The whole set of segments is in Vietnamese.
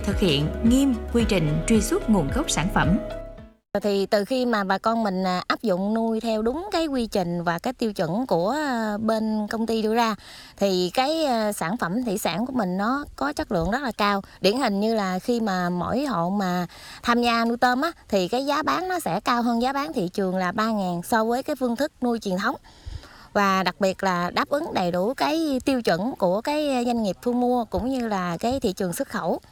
thực hiện nghiêm quy trình truy xuất nguồn gốc sản phẩm. Thì từ khi mà bà con mình áp dụng nuôi theo đúng cái quy trình và cái tiêu chuẩn của bên công ty đưa ra, thì cái sản phẩm thủy sản của mình nó có chất lượng rất là cao. Điển hình như là khi mà mỗi hộ mà tham gia nuôi tôm á, thì cái giá bán nó sẽ cao hơn giá bán thị trường là 3.000 so với cái phương thức nuôi truyền thống. Và đặc biệt là đáp ứng đầy đủ cái tiêu chuẩn của cái doanh nghiệp thu mua cũng như là cái thị trường xuất khẩu.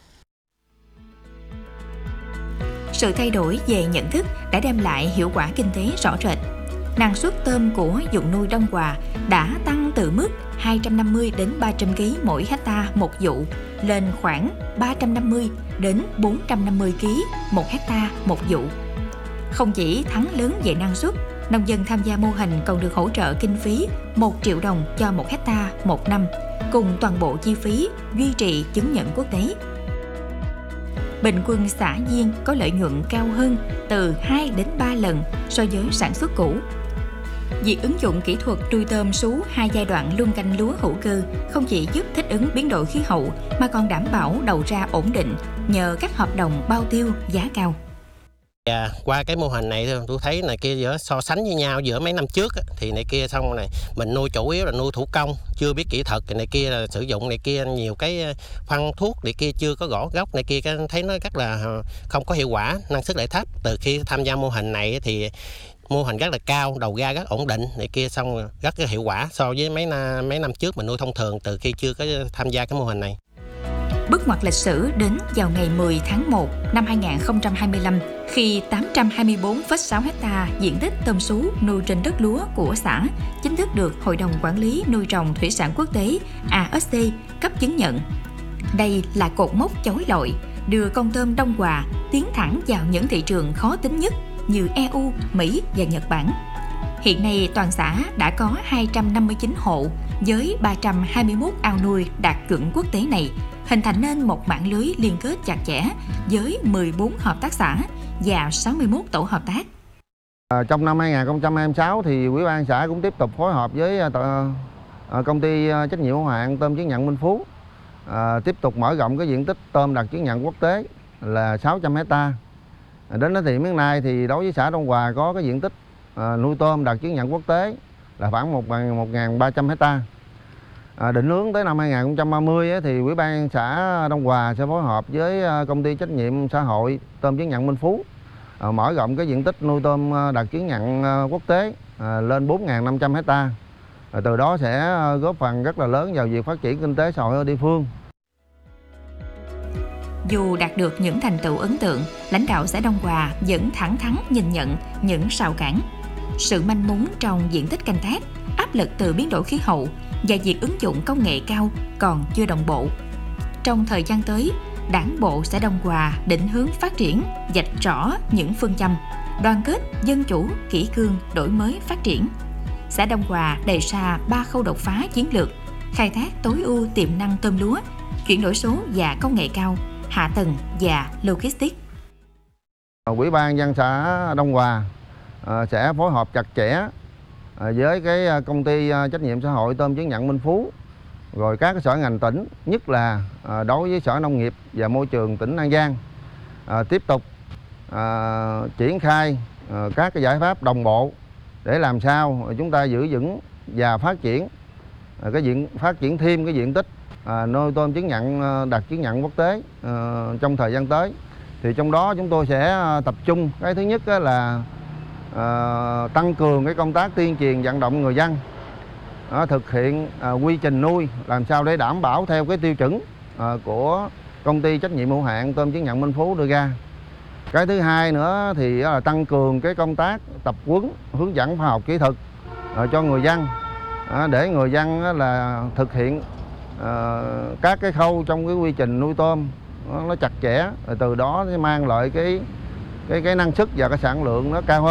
Sự thay đổi về nhận thức đã đem lại hiệu quả kinh tế rõ rệt. Năng suất tôm của vùng nuôi Đông Hòa đã tăng từ mức 250 đến 300 kg mỗi hecta một vụ lên khoảng 350 đến 450 kg một hecta một vụ. Không chỉ thắng lớn về năng suất, nông dân tham gia mô hình còn được hỗ trợ kinh phí 1 triệu đồng cho một hecta một năm, cùng toàn bộ chi phí duy trì chứng nhận quốc tế. Bình quân xã viên có lợi nhuận cao hơn từ 2 đến 3 lần so với sản xuất cũ. Việc ứng dụng kỹ thuật nuôi tôm sú 2 giai đoạn luân canh lúa hữu cơ không chỉ giúp thích ứng biến đổi khí hậu mà còn đảm bảo đầu ra ổn định nhờ các hợp đồng bao tiêu giá cao. Qua cái mô hình này tôi thấy này kia giữa so sánh với nhau giữa mấy năm trước thì này kia xong này mình nuôi chủ yếu là nuôi thủ công, chưa biết kỹ thuật, này kia là sử dụng này kia nhiều cái phân thuốc này kia chưa có gõ gốc này kia, thấy nó rất là không có hiệu quả, năng suất lại thấp. Từ khi tham gia mô hình này thì mô hình rất là cao, đầu ra rất ổn định này kia, xong rất là hiệu quả so với mấy năm trước mình nuôi thông thường từ khi chưa có tham gia cái mô hình này. Bước ngoặt lịch sử đến vào ngày 10 tháng 1 năm 2025 khi 824,6 ha diện tích tôm sú nuôi trên đất lúa của xã chính thức được Hội đồng Quản lý Nuôi trồng Thủy sản Quốc tế ASC cấp chứng nhận. Đây là cột mốc chói lọi đưa con tôm Đông Hòa tiến thẳng vào những thị trường khó tính nhất như EU, Mỹ và Nhật Bản. Hiện nay toàn xã đã có 259 hộ với 321 ao nuôi đạt chuẩn quốc tế này, hình thành nên một mạng lưới liên kết chặt chẽ với 14 hợp tác xã và 61 tổ hợp tác. Trong năm 2026 thì Ủy ban xã cũng tiếp tục phối hợp với công ty trách nhiệm hữu hạn tôm chứng nhận Minh Phú tiếp tục mở rộng cái diện tích tôm đạt chứng nhận quốc tế là 600 ha. Đến thời điểm hiện nay thì đối với xã Đông Hòa có cái diện tích nuôi tôm đạt chứng nhận quốc tế là khoảng 1.300 ha. Định hướng tới năm 2030 thì Ủy ban xã Đông Hòa sẽ phối hợp với công ty trách nhiệm xã hội tôm chứng nhận Minh Phú mở rộng cái diện tích nuôi tôm đạt chứng nhận quốc tế lên 4.500 ha. Từ đó sẽ góp phần rất là lớn vào việc phát triển kinh tế xã hội ở địa phương. Dù đạt được những thành tựu ấn tượng, lãnh đạo xã Đông Hòa vẫn thẳng thắn nhìn nhận những rào cản. Sự manh mún trong diện tích canh tác, áp lực từ biến đổi khí hậu và việc ứng dụng công nghệ cao còn chưa đồng bộ. Trong thời gian tới, Đảng bộ xã Đông Hòa định hướng phát triển, vạch rõ những phương châm đoàn kết, dân chủ, kỷ cương, đổi mới, phát triển. Xã Đông Hòa đề ra 3 khâu đột phá chiến lược: khai thác tối ưu tiềm năng tôm lúa, chuyển đổi số và công nghệ cao, hạ tầng và logistics. Ủy ban nhân dân xã Đông Hòa sẽ phối hợp chặt chẽ với cái công ty trách nhiệm xã hội tôm chứng nhận Minh Phú, rồi các sở ngành tỉnh, nhất là đối với Sở Nông nghiệp và Môi trường tỉnh An Giang, tiếp tục triển khai các cái giải pháp đồng bộ để làm sao chúng ta giữ vững và phát triển thêm cái diện tích nuôi tôm chứng nhận đạt chứng nhận quốc tế trong thời gian tới. Thì trong đó chúng tôi sẽ tập trung cái thứ nhất là tăng cường cái công tác tuyên truyền vận động người dân thực hiện quy trình nuôi làm sao để đảm bảo theo cái tiêu chuẩn của công ty trách nhiệm hữu hạn tôm chứng nhận Minh Phú đưa ra. Cái thứ hai nữa thì là tăng cường cái công tác tập huấn hướng dẫn khoa học kỹ thuật cho người dân để người dân là thực hiện các cái khâu trong cái quy trình nuôi tôm nó chặt chẽ, rồi từ đó sẽ mang lại cái năng suất và cái sản lượng nó cao hơn.